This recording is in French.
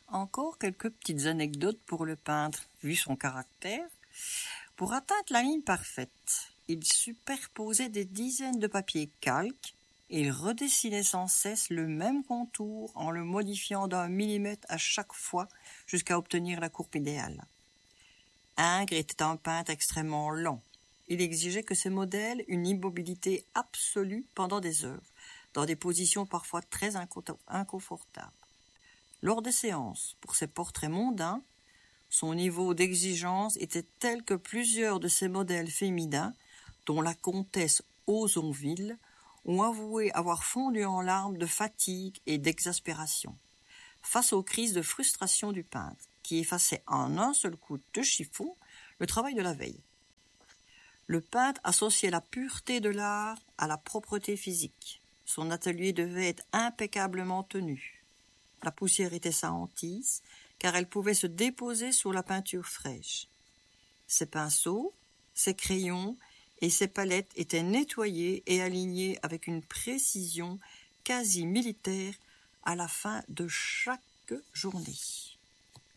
Encore quelques petites anecdotes pour le peintre, vu son caractère. Pour atteindre la ligne parfaite, il superposait des dizaines de papiers calques et il redessinait sans cesse le même contour en le modifiant d'1 millimètre à chaque fois jusqu'à obtenir la courbe idéale. Ingres était un peintre extrêmement lent. Il exigeait que ses modèles une immobilité absolue pendant des heures, dans des positions parfois très inconfortables. Lors des séances, pour ses portraits mondains, son niveau d'exigence était tel que plusieurs de ses modèles féminins, dont la comtesse Ozonville, ont avoué avoir fondu en larmes de fatigue et d'exaspération, face aux crises de frustration du peintre, qui effaçait en un seul coup de chiffon le travail de la veille. Le peintre associait la pureté de l'art à la propreté physique. Son atelier devait être impeccablement tenu. La poussière était sa hantise, car elle pouvait se déposer sur la peinture fraîche. Ses pinceaux, ses crayons et ses palettes étaient nettoyés et alignés avec une précision quasi militaire à la fin de chaque journée.